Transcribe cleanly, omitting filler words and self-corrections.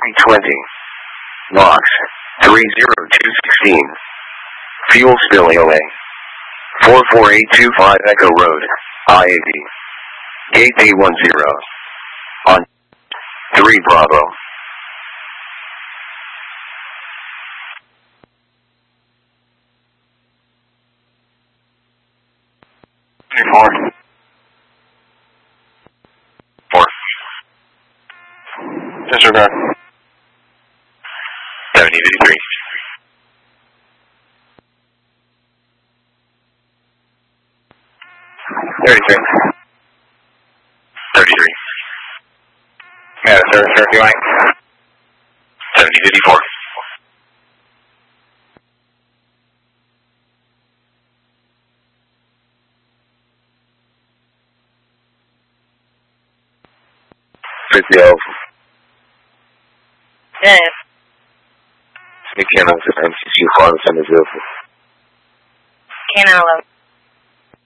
320. Box 30216. Fuel spill AOA. 44825 Echo Road, I-80. Gate A10. On 3 Bravo. Four. Disregard. 7053. 33. 33. Yeah, sir, if you like. 7054. Yeah. McKenna, MCC, Florida, San Jose. Canelo.